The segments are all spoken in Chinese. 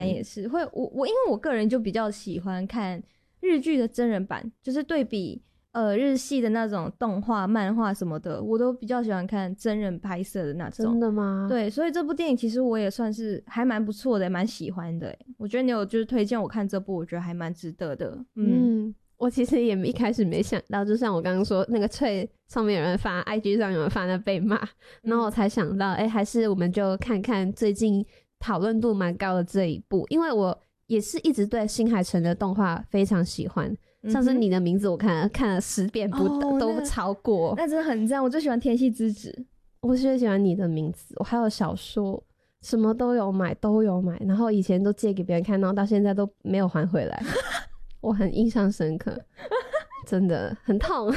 也是会，我因为我个人就比较喜欢看日剧的真人版，就是对比日系的那种动画、漫画什么的，我都比较喜欢看真人拍摄的那种。 真的吗？ 对，所以这部电影其实我也算是还蛮不错的，蛮喜欢的。我觉得你有就是推荐我看这部，我觉得还蛮值得的。 我其实也一开始没想到，就像我刚刚说那个脆上面有人发 IG 上有人发那被骂，然后我才想到还是我们就看看最近讨论度蛮高的这一部，因为我也是一直对新海诚的动画非常喜欢，像是你的名字我看了10遍都不超过， 那真的很赞。我最喜欢天气之子， 我最喜欢你的名字，我还有小说什么都有买，然后以前都借给别人看，然后到现在都没有还回来我很印象深刻真的很痛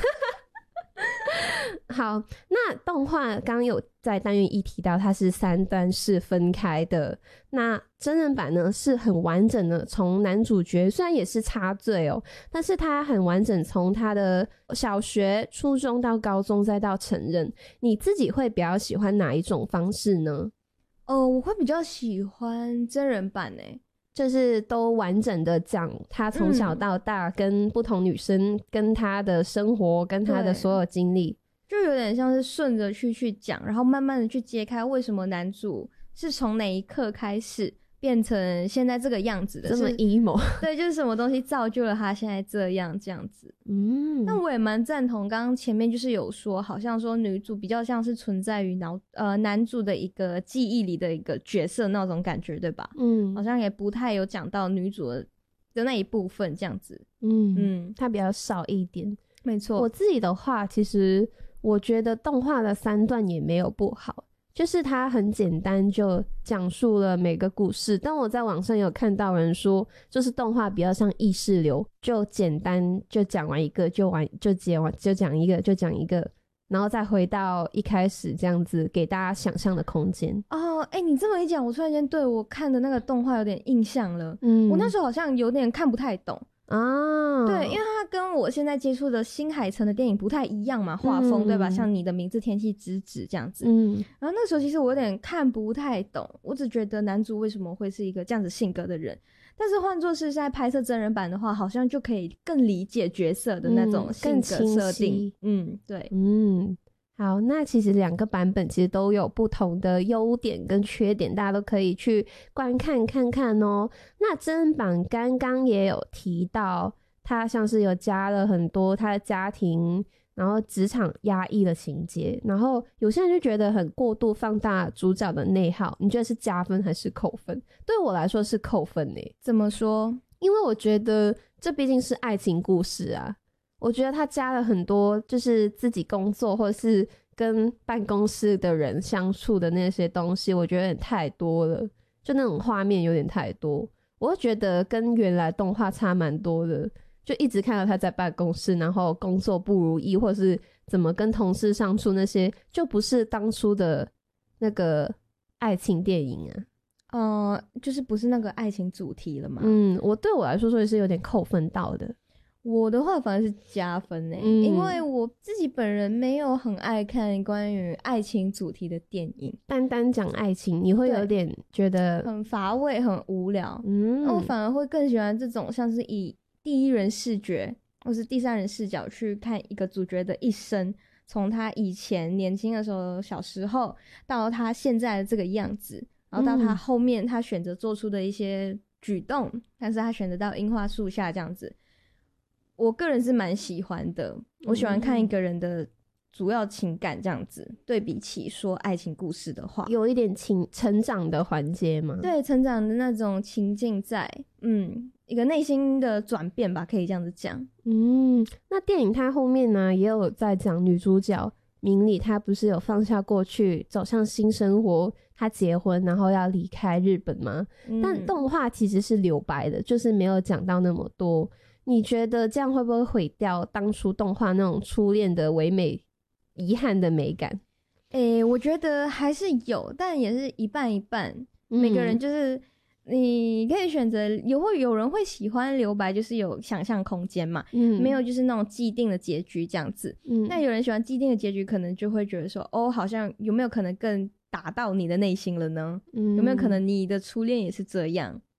好，那动画刚刚有在单元1提到它是3段式分开的，那真人版呢是很完整的，从男主角虽然也是插队但是他很完整，从他的小学、初中到高中再到成人。你自己会比较喜欢哪一种方式呢？ 我会比较喜欢真人版就是都完整的讲他从小到大跟不同女生跟他的生活跟他的所有经历， 就有点像是顺着去讲，然后慢慢的去揭开为什么男主是从哪一刻开始变成现在这个样子的， 这么 emo 对，就是什么东西造就了他现在这样子。那我也蛮赞同刚刚前面就是有说，好像说女主比较像是存在于男主的一个记忆里的一个角色那种感觉，对吧？好像也不太有讲到女主的那一部分这样子。 它比较少一点。 没错， 我自己的话，其实我觉得动画的3段也没有不好，就是它很简单就讲述了每个故事，但我在网上有看到人说就是动画比较像意识流，就简单就讲完一个就讲一个然后再回到一开始这样子给大家想象的空间。 你这么一讲，我突然间对我看的那个动画有点印象了。我那时候好像有点看不太懂对，因为它跟我现在接触的新海诚的电影不太一样嘛，画风对吧？像你的名字天气之子这样子。然后那时候其实我有点看不太懂，我只觉得男主为什么会是一个这样子性格的人，但是换作是在拍摄真人版的话，好像就可以更理解角色的那种性格设定。对。 好，那其实2个版本其实都有不同的优点跟缺点，大家都可以去观看看看那真人版刚刚也有提到，他像是有加了很多他的家庭然后职场压抑的情节，然后有些人就觉得很过度放大主角的内耗，你觉得是加分还是扣分？对我来说是扣分怎么说？ 因为我觉得这毕竟是爱情故事啊，我觉得他加了很多就是自己工作或者是跟办公室的人相处的那些东西，我觉得有点太多了，就那种画面有点太多，我会觉得跟原来动画差蛮多的，就一直看到他在办公室然后工作不如意或是怎么跟同事相处，那些就不是当初的那个爱情电影就是不是那个爱情主题了嘛。 对我来说所以是有点扣分到的。 我的话反而是加分因为我自己本人没有很爱看关于爱情主题的电影， 单讲爱情你会有点觉得很乏味很无聊。那我反而会更喜欢这种像是以第一人视觉或是第三人视角去看一个主角的一生，从他以前年轻的时候小时候到他现在的这个样子，然后到他后面他选择做出的一些举动，但是他选择到樱花树下这样子，我个人是蛮喜欢的。我喜欢看一个人的主要情感这样子，对比起说爱情故事的话， 有一点成长的环节吗？ 对，成长的那种情境在一个内心的转变吧，可以这样子讲。 那电影它后面呢也有在讲女主角明里，她不是有放下过去走向新生活，她结婚然后要离开日本吗？但动画其实是留白的，就是没有讲到那么多。你觉得这样会不会毁掉当初动画那种初恋的唯美遗憾的美感？ 我觉得还是有，但也是一半一半。每个人就是你可以选择，有人会喜欢留白，就是有想象空间嘛。没有就是那种既定的结局这样子。那有人喜欢既定的结局，可能就会觉得说好像有没有可能更打到你的内心了呢？有没有可能你的初恋也是这样？